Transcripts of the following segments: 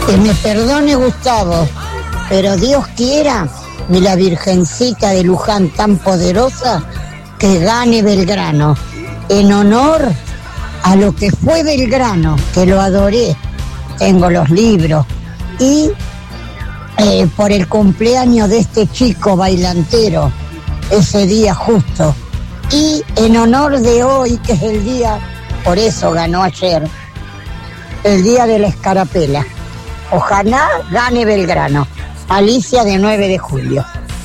Que me perdone Gustavo, pero Dios quiera, ni la Virgencita de Luján tan poderosa, que gane Belgrano, en honor a lo que fue Belgrano, que lo adoré, tengo los libros, y por el cumpleaños de este chico bailantero, ese día justo, y en honor de hoy, que es el día, por eso ganó ayer, el día de la escarapela. Ojalá gane Belgrano. Alicia, de 9 de julio.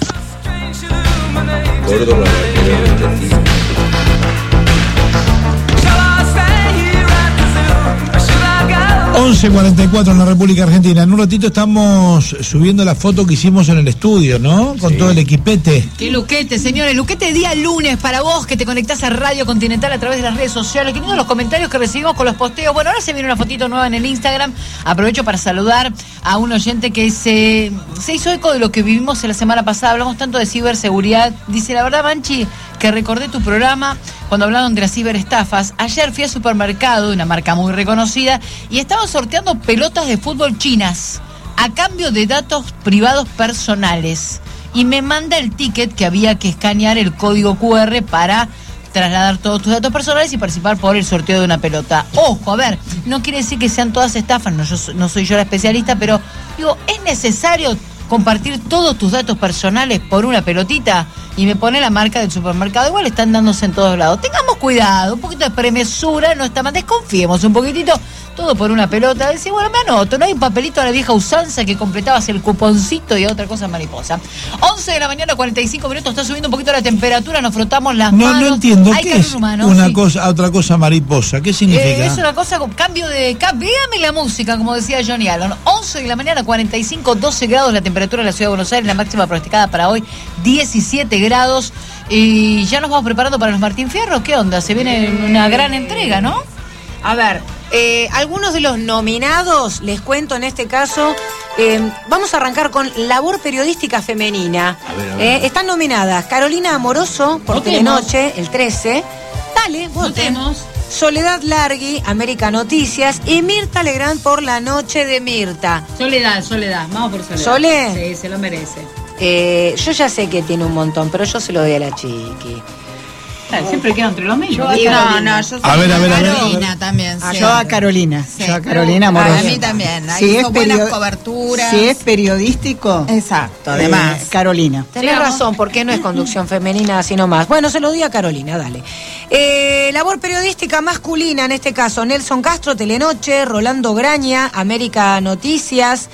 Córdoba, 11:44 en la República Argentina. En un ratito estamos subiendo la foto que hicimos en el estudio, ¿no? Con todo el equipete. Qué luquete, señores. Luquete día lunes para vos que te conectás a Radio Continental a través de las redes sociales. Que viendo los comentarios que recibimos con los posteos. Bueno, ahora se viene una fotito nueva en el Instagram. Aprovecho para saludar a un oyente que se hizo eco de lo que vivimos en la semana pasada. Hablamos tanto de ciberseguridad. Dice, la verdad, Manchi, que recordé tu programa cuando hablaron de las ciberestafas. Ayer fui al supermercado de una marca muy reconocida y estaban sorteando pelotas de fútbol chinas a cambio de datos privados personales. Y me manda el ticket que había que escanear el código QR para trasladar todos tus datos personales y participar por el sorteo de una pelota. Ojo, a ver, no quiere decir que sean todas estafas, no soy yo la especialista, pero digo, ¿es necesario compartir todos tus datos personales por una pelotita? Y me pone la marca del supermercado. Igual están dándose en todos lados. Tengamos cuidado, un poquito de premesura, no está mal, desconfiemos un poquitito, todo por una pelota. Decir, bueno, me anoto, no hay un papelito a la vieja usanza que completabas el cuponcito y otra cosa mariposa. 11 de la mañana, 45 minutos, está subiendo un poquito la temperatura, nos frotamos las manos. No entiendo, hay ¿qué es humano, una sí. cosa, otra cosa mariposa? ¿Qué significa? Es una cosa con cambio de... Véame la música, como decía Johnny Allen. 11 de la mañana, 45, 12 grados la temperatura en la ciudad de Buenos Aires, la máxima pronosticada para hoy, 17 grados. Y ya nos vamos preparando para los Martín Fierro. ¿Qué onda? Se viene una gran entrega, ¿no? A ver, algunos de los nominados, les cuento en este caso, vamos a arrancar con labor periodística femenina. A ver. Están nominadas Carolina Amoroso por Telenoche, el 13. Dale, votemos. Soledad Largui, América Noticias, y Mirta Legrand por La Noche de Mirta. Soledad, vamos por Soledad. ¿Sole? Sí, se lo merece. Yo ya sé que tiene un montón, pero yo se lo doy a la chiqui. Siempre queda entre los mismos. Yo soy Carolina también. Sí. Yo a Carolina. Sí. Yo a Carolina Amoroso. A mí también. Si hizo es buenas coberturas. Si es periodístico. Exacto, además. Carolina. Tenés razón, porque no es conducción femenina, sino más. Bueno, se lo doy a Carolina, dale. Labor periodística masculina, en este caso, Nelson Castro, Telenoche, Rolando Graña, América Noticias.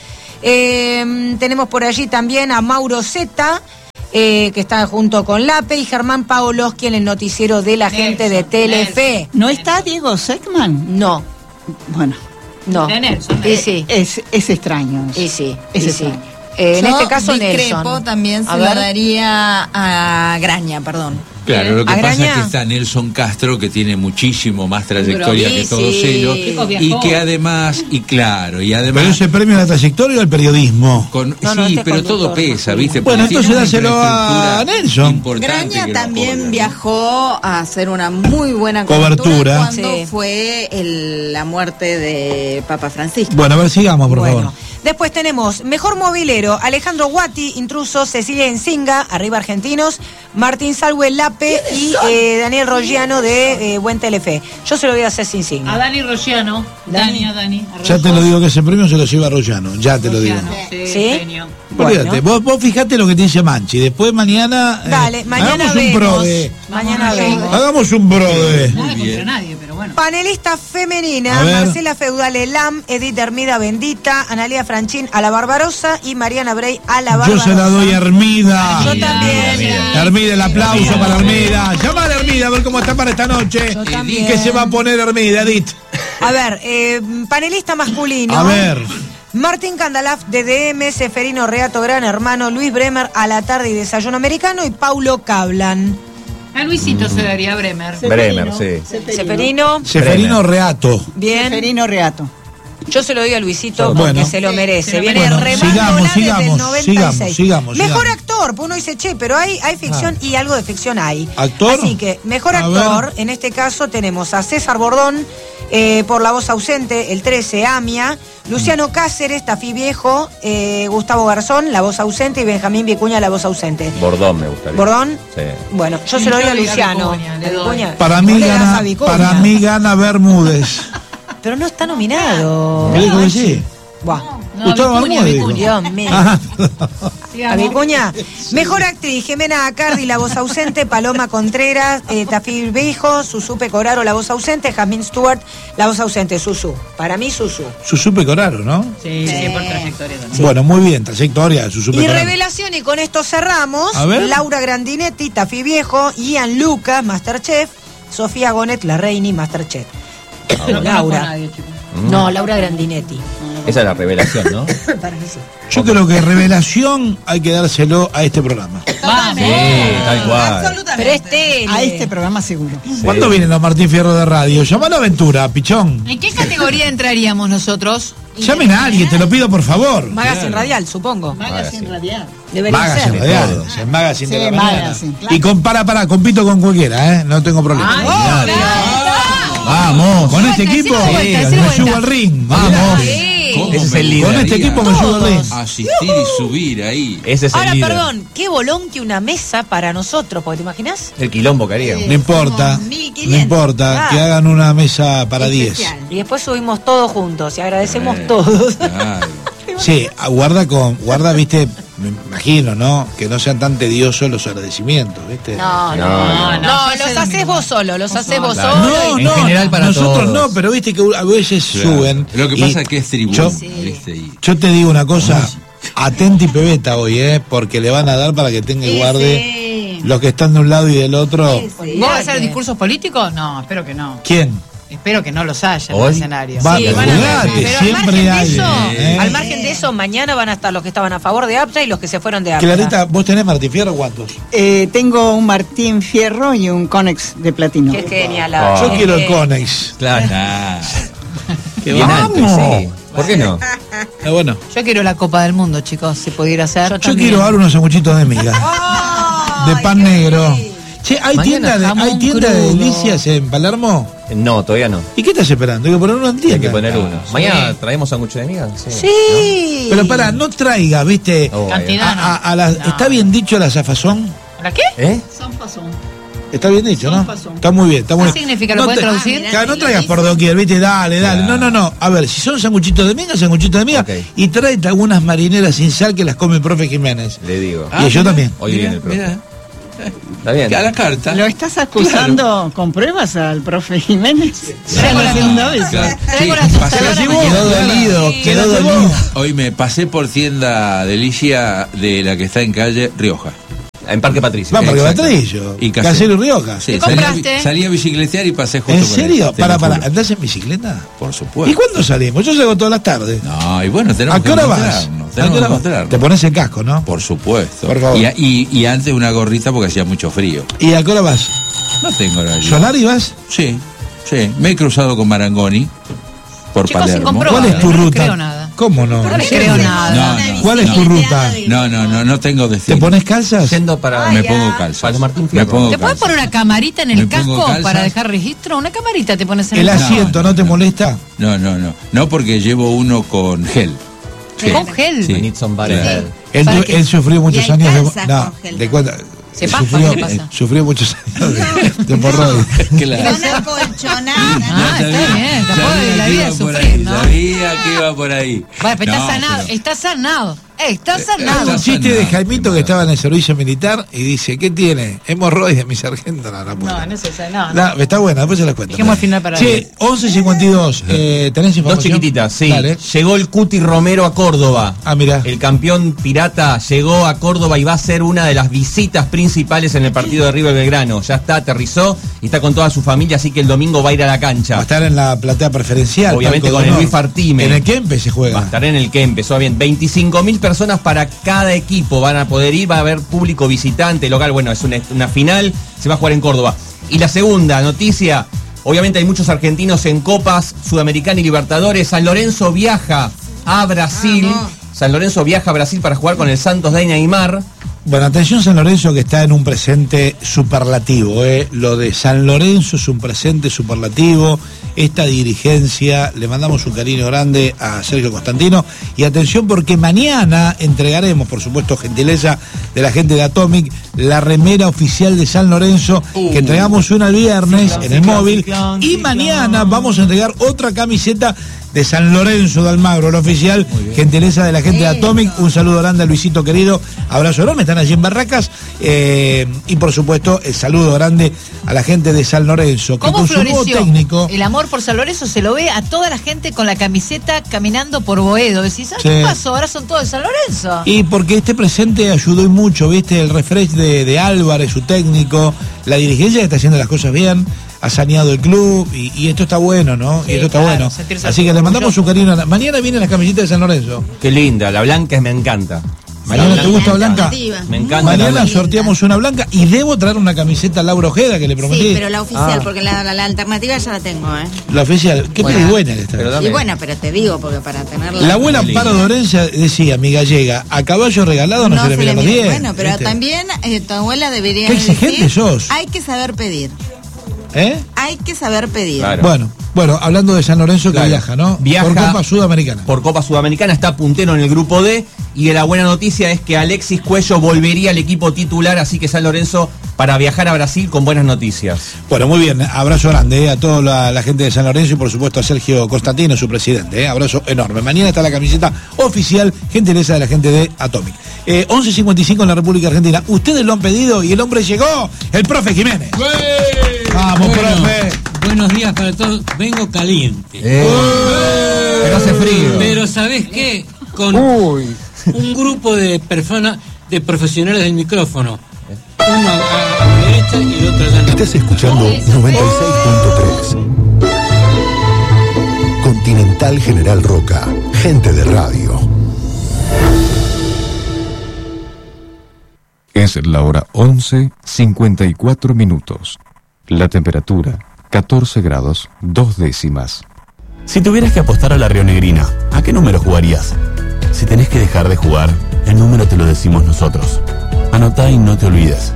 Tenemos por allí también a Mauro Zeta, que está junto con Lape, y Germán Paoloski en el noticiero de la gente de Telefe. ¿No está Diego Seckman? No. Bueno. No. Nelson. Y sí. Es extraño. Y sí. Es y extraño. sí. En este caso, discrepo, Nelson. también se lo daría a Graña, perdón. Claro, lo que ¿A pasa Graña? es que está Nelson Castro, que tiene muchísimo más trayectoria Sí, que todos sí. ellos, Chicos, y viajó. que además, ¿Pero ese premio a la trayectoria o al periodismo? No, sí, este pero todo conductor. pesa, ¿viste? Bueno, Porque entonces tiene una dáselo a infraestructura Nelson. importante Graña que lo también apoya. viajó a hacer una muy buena Cobertura. cuando Sí. fue la muerte de Papa Francisco. Bueno, a ver, sigamos, por favor. Después tenemos Mejor Movilero, Alejandro Guati, Intruso, Cecilia Encinga, Arriba Argentinos, Martín Salwe Lape y Daniel Rogiano de Buen Telefe. Yo se lo voy a hacer sin A signo. Dani Rogiano. Dani. Ya te lo digo que ese premio se lo lleva Rollano, ya te lo digo. Sí, ¿Sí? genio. Olvídate, vos fijate lo que te dice Manchi, después mañana... Dale, mañana hagamos vemos. un brode. Mañana vemos. Hagamos un brode. Nada contra nadie, pero bueno. Panelista femenina, A ver. Marcela Feudale Lam, Edith Hermida Bendita, Analia Franchín a la Barbarosa y Mariana Brey a la Yo Barbarosa. se la doy a Hermida. Yo también. Hermida, el aplauso para Hermida. Llama a Hermida a ver cómo está para esta noche. Yo también. ¿Qué se va a poner Hermida, Edith? A ver, panelista masculino. A ver. Martín Candalaf de DM, Seferino Reato Gran Hermano, Luis Bremer a la tarde y Desayuno Americano y Paulo Cablan. A Luisito se daría Bremer. Bremer, sí. Seferino, Seferino Reato. bien. Seferino Reato. Yo se lo doy a Luisito porque Bueno. se lo merece. Se lo Viene merece. remándola desde el Sigamos, 96. sigamos. Mejor actor, pues uno dice, che, pero hay ficción y algo de ficción hay. ¿Actor? Así que, mejor A actor, en este caso tenemos a César Bordón por La Voz Ausente, el 13, Amia, Luciano Cáceres, Tafí Viejo, Gustavo Garzón, la voz ausente, y Benjamín Vicuña, la voz ausente. Bordón me gustaría. ¿Bordón? Sí. Bueno, yo se lo doy a Luciano. Vicuña, Para mí gana Bermúdez. Pero no está nominado. ¿Me dijo que sí? Buah. Gustavo Bermúdez. Dios mío. Ah, A Vicuña. Mejor actriz, Jimena Acardi, la voz ausente, Paloma Contreras, Tafí Viejo, Susú Pecoraro, la voz ausente, Jasmine Stewart, la voz ausente, Susú. Para mí, Susú. Susú Pecoraro, ¿no? Sí, por trayectoria también. Sí. Bueno, muy bien, trayectoria, Susú Y Pecoraro. revelación, y con esto cerramos. A ver. Laura Grandinetti, Tafí Viejo, Ian Lucas, Masterchef, Sofía Gonet, La Reini, Masterchef. Laura. No, Laura Grandinetti. Esa es la revelación, ¿no? Yo creo que revelación hay que dárselo a este programa. Vamos. Sí, tal cual. Absolutamente. Pero es tele. A este programa seguro. ¿Cuándo vienen los Martín Fierro de radio? Llamalo a Aventura, pichón. ¿En qué categoría entraríamos nosotros? Llamen a alguien, te lo pido por favor. Magazine Radial, supongo. Magazine Radial. Debería Magazine ser. Radial, o sea, Magazine Sí, de la mañana. Magazine, claro. Y compito con cualquiera, no tengo problema. Vamos, con este equipo me subo al ring. Vamos. ¿Cómo Ese es me el líder. Con este equipo me subo al ring. Asistir y subir ahí. Ese es Ahora, el líder. perdón, qué bolón que una mesa para nosotros, porque ¿te imaginas? El quilombo que haría. No importa, Somos 1500. no importa, que hagan una mesa para 10. Especial. Y después subimos todos juntos y agradecemos todos. Claro. Sí, guarda, viste, me imagino, ¿no? Que no sean tan tediosos los agradecimientos, ¿viste? No, los haces vos solo, los haces vos Claro. solo. En general para nosotros todos. no, pero viste que a veces Claro. suben. Lo que y pasa es que es tribuno. Yo, ¿viste? Y- yo te digo una cosa, atenti pebeta hoy, porque le van a dar para que tenga y guarde los que están de un lado y del otro. ¿Vos vas a hacer discursos políticos? No, espero que no. ¿Quién? Espero que no los haya en Hoy el escenario. Va, Sí, pero van a cuidate, ver, pero siempre hay. al margen de eso, mañana van a estar los que estaban a favor de APTA y los que se fueron de APTA. Clarita, ¿vos tenés Martín Fierro cuántos? Tengo un Martín Fierro y un Conex de platino. Qué genial. Yo quiero el Conex. Claro. Qué Bien vamos. alto, sí. ¿Por qué no? Bueno, Yo quiero la Copa del Mundo, chicos, si pudiera ser. yo quiero ahora unos sanguchitos de miga. De pan negro. Che, ¿hay Mañana tienda de delicias en Palermo? No, todavía no. ¿Y qué estás esperando? Hay que poner uno en tienda. Hay que poner uno. sí. Mañana traemos sándwich de miga. Sí. Pero para, no traiga, ¿viste? Oh, Cantidad. ¿Está bien dicho la zafazón? ¿La qué? ¿Eh? Son pasón. Está bien dicho, ¿no? Son. Está muy bien, está muy ¿Qué bien. significa? ¿Lo No puedes te- traducir? Claro, no traigas por doquier, ¿viste? Dale. Claro. No. A ver, si son sanguchitos de miga. Ok. Y tráete algunas marineras sin sal que las come el profe Jiménez. Le digo. Y yo también. Hoy viene el profe. Mira, ¿Está bien? a la carta. ¿Lo estás acusando con pruebas al profe Jiménez? Ya Traigo la la segunda vez. Claro. Traigo Sí, la pasé- tostadora vos, mañana. quedó dolido, Sí. quedó dolido. Hoy me pasé por tienda Delicia de la que está en calle Rioja. En Parque Patricio. Vamos, porque Exacto. Patrillo. Y Casero y Rioja. Sí, ¿Qué salí compraste? salí a bicicletear y pasé justo ¿En por ahí, serio? te lo Para, juro. ¿andás en bicicleta? Por supuesto. ¿Y cuándo salimos? Yo salgo todas las tardes. No, y bueno, tenemos ¿A qué que hora vas? encontrarnos. ¿A Tenemos qué hora que vas? encontrarnos. Te pones el casco, ¿no? Por supuesto. Por favor. Y antes una gorrita porque hacía mucho frío. ¿Y a qué hora vas? No tengo horario. ¿Solari vas? Sí. Me he cruzado con Marangoni por Chicos, sin Palermo. comprobar. ¿Cuál es tu no le ruta? creo nada. ¿Cómo no? No le creo nada. No, ¿Cuál es tu ruta? No tengo ¿Te destino. pones calzas? Yendo para... Me pongo calzas. Para Martín Me Fierro. pongo ¿Te puedes calzas. poner una camarita en el Me pongo casco calzas. para dejar registro? Una camarita te pones en ¿El el casco. asiento no te molesta? No. No, porque llevo uno con gel. ¿Con gel? Sí. We need somebody Claro. help. Él sufrió muchos Y hay años calzas de... No, con gel ¿de cuánto? ¿Se pasa? ¿Qué le pasa? Sufrió muchos años de hemorroides. Claro. Una colchonada. Ah, está bien, tampoco sabía la que vida iba es por sufrir, ahí, ¿no? Sabía que iba por ahí. Bueno, pero No, está sanado, pero- está sanado. Está Hay sanado. un chiste de Jaimito que estaba en el servicio militar y dice, ¿qué tiene? Hemorroides, mi sargento. No puedo. No es esa, no. No, está buena, después se las cuento. Dejemos al final para Sí, 11:52. ¿Tenés información? Dos chiquititas, sí. Dale. Llegó el Cuti Romero a Córdoba. Ah, mira. El campeón pirata llegó a Córdoba y va a ser una de las visitas principales en el partido de River Belgrano. Ya está, aterrizó y está con toda su familia, así que el domingo va a ir a la Va a cancha. estar en la platea preferencial. Obviamente palco con de el honor. Luis Fartime. En el Kempe se juega. Va a estar en el que empezó bien. 25.000 personas para cada equipo van a poder ir, va a haber público visitante, local. Bueno, es una final, se va a jugar en Córdoba. Y la segunda noticia, obviamente hay muchos argentinos en Copas Sudamericana y Libertadores. San Lorenzo viaja a Brasil. San Lorenzo viaja a Brasil para jugar con el Santos de Neymar. Bueno, atención San Lorenzo, que está en un presente superlativo. Lo de San Lorenzo es un presente superlativo. Esta dirigencia, le mandamos un cariño grande a Sergio Costantino. Y atención porque mañana entregaremos, por supuesto, gentileza de la gente de Atomic, la remera oficial de San Lorenzo, que entregamos una el viernes en el móvil. Y mañana vamos a entregar otra camiseta de San Lorenzo de Almagro, la oficial, gentileza de la gente de Atomic. Un saludo grande a Luisito querido, abrazo enorme, están allí en Barracas, y por supuesto el saludo grande a la gente de San Lorenzo, que con su nuevo técnico. El amor por San Lorenzo se lo ve a toda la gente con la camiseta caminando por Boedo. Decís, ¿qué pasó? Ahora son todos de San Lorenzo. Y porque este presente ayudó y mucho, viste, el refresh de Álvarez, su técnico, la dirigencia que está haciendo las cosas bien, ha saneado el club y esto está bueno, ¿no? Sí, y esto está bueno. Así que le mandamos un cariño. Mañana viene la camiseta de San Lorenzo. Qué linda, la blanca me encanta. Mañana, ¿te gusta Blanca? Me encanta. Mañana sorteamos una blanca y debo traer una camiseta a Laura Ojeda que le prometí. Sí, pero la oficial, porque la alternativa ya la tengo, La oficial, qué buena que está. Y bueno, pero te digo, porque para tenerla. La abuela Amparo de Orense decía, mi gallega, a caballo regalado no se le mira los dientes. Bueno, pero también tu abuela debería ¿qué exigente sos? Hay que saber pedir. Hay que saber pedir. Claro. Bueno, hablando de San Lorenzo, que viaja, ¿no? Viaja por Copa Sudamericana. Por Copa Sudamericana, está puntero en el grupo D. Y la buena noticia es que Alexis Cuello volvería al equipo titular, así que San Lorenzo para viajar a Brasil con buenas noticias. Bueno, muy bien, abrazo grande a toda la gente de San Lorenzo y por supuesto a Sergio Costantino, su presidente. Abrazo enorme. Mañana está la camiseta oficial, gentileza de la gente de Atomic. 11:55 en la República Argentina. Ustedes lo han pedido y el hombre llegó, el profe Jiménez. Vamos, profe. Buenos días para todos. Vengo caliente. Pero hace frío. Pero ¿sabés qué? Con un grupo de personas, de profesionales del micrófono. Uno a la derecha y el otro allá. Estás escuchando 96.3. Continental General Roca. Gente de radio. Es la hora 11:54. La temperatura 14 grados 2 décimas. Si tuvieras que apostar a la rionegrina, ¿a qué número jugarías? Si tenés que dejar de jugar, el número te lo decimos nosotros. Anotá y no te olvides.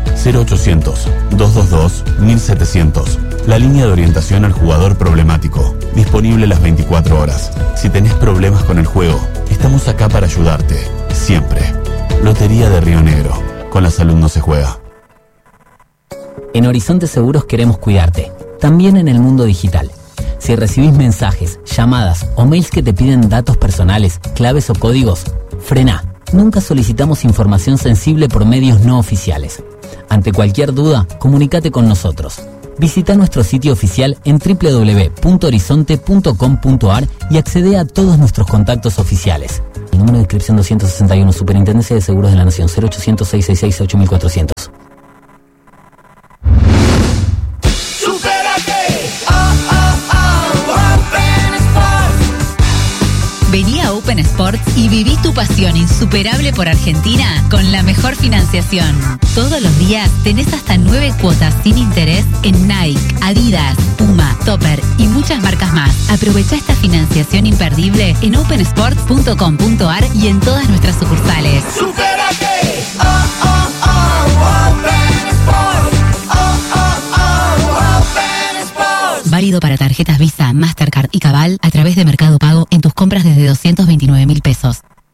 0800-222-1700. La línea de orientación al jugador problemático. Disponible las 24 horas. Si tenés problemas con el juego, estamos acá para ayudarte. Siempre. Lotería de Río Negro. Con la salud no se juega. En Horizonte Seguros queremos cuidarte, también en el mundo digital. Si recibís mensajes, llamadas o mails que te piden datos personales, claves o códigos, frená. Nunca solicitamos información sensible por medios no oficiales. Ante cualquier duda, comunícate con nosotros. Visita nuestro sitio oficial en www.horizonte.com.ar y accede a todos nuestros contactos oficiales. El número de inscripción 261, Superintendencia de Seguros de la Nación, 0800-666-8400. Vení a Open Sports y viví tu pasión insuperable por Argentina con la mejor financiación. Todos los días tenés hasta 9 cuotas sin interés en Nike, Adidas, Puma, Topper y muchas marcas más. Aprovecha esta financiación imperdible en opensports.com.ar y en todas nuestras sucursales. ¡Supérate! Válido para tarjetas Visa, Mastercard y Cabal a través de Mercado Pago en tus compras desde 229.000 pesos.